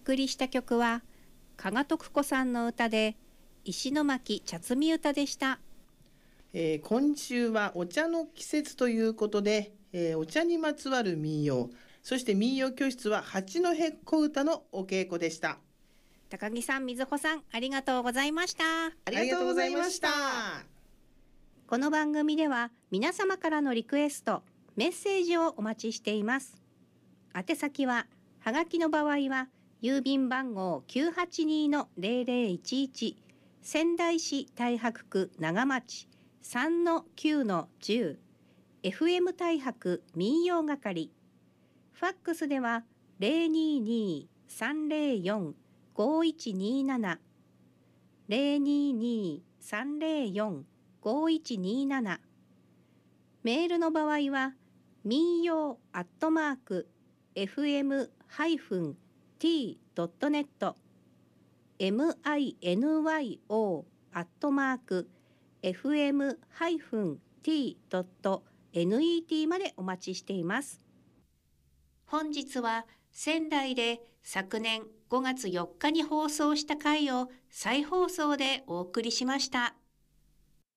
送りした曲は加賀徳子さんの歌で石巻茶摘み歌でした。 今週はお茶の季節ということで、お茶にまつわる民謡、そして民謡教室は八戸小唄のお稽古でした。 高木さん、瑞穂さん、ありがとうございました。 ありがとうございました。 この番組では皆様からのリクエスト、メッセージをお待ちしています。宛先は、はがきの場合は郵便番号 982-0011 仙台市太白区長町 3-9-10 FM 太白民謡係。ファックスでは 022-304-5127 022-304-5127。メールの場合は民謡@fm-t.net minyo@fm-t.net までお待ちしています。本日は仙台で昨年5月4日に放送した回を再放送でお送りしました。